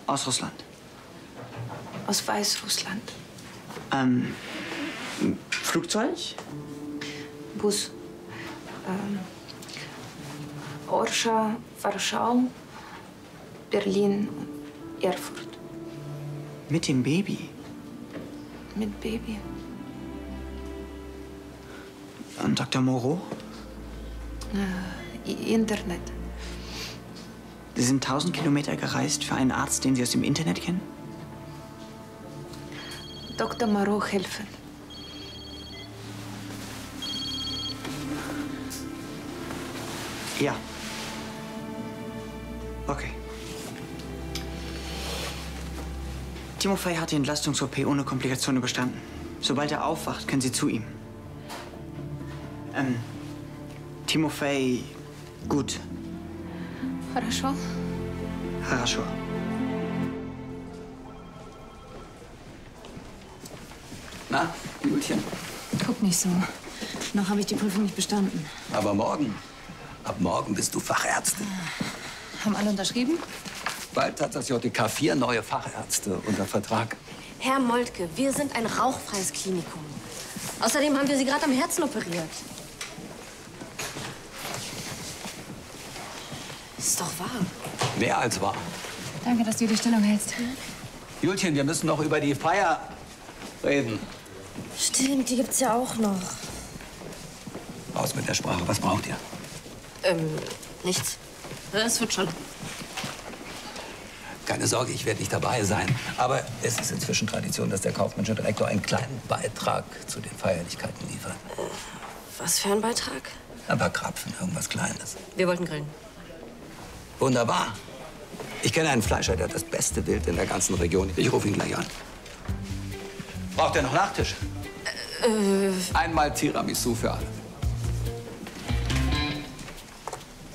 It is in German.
Aus Russland. Aus Weißrussland. Flugzeug? Bus. Orscha, Warschau, Berlin und Erfurt. Mit dem Baby? Mit Baby. Und Dr. Moreau? Internet. Sie sind 1000 Kilometer gereist für einen Arzt, den Sie aus dem Internet kennen? Dr. Moreau helfen. Ja. Okay. Timofei hat die Entlastungs-OP ohne Komplikationen überstanden. Sobald er aufwacht, können Sie zu ihm. Timofei, gut. Хорошо. Хорошо. Na, Julchen? Guck nicht so. Noch habe ich die Prüfung nicht bestanden. Aber morgen. Ab morgen bist du Fachärztin. Haben alle unterschrieben? Bald hat das JTK 4 neue Fachärzte unter Vertrag. Herr Moltke, wir sind ein rauchfreies Klinikum. Außerdem haben wir Sie gerade am Herzen operiert. Ist doch wahr. Mehr als wahr. Danke, dass du die Stellung hältst. Julchen, wir müssen noch über die Feier reden. Stimmt, die gibt's ja auch noch. Raus mit der Sprache. Was braucht ihr? Nichts. Das wird schon. Keine Sorge, ich werde nicht dabei sein. Aber es ist inzwischen Tradition, dass der kaufmännische Direktor einen kleinen Beitrag zu den Feierlichkeiten liefert. Was für ein Beitrag? Ein paar Krapfen, irgendwas Kleines. Wir wollten grillen. Wunderbar. Ich kenne einen Fleischer, der hat das beste Wild in der ganzen Region. Ich rufe ihn gleich an. Braucht er noch Nachtisch? Einmal Tiramisu für alle.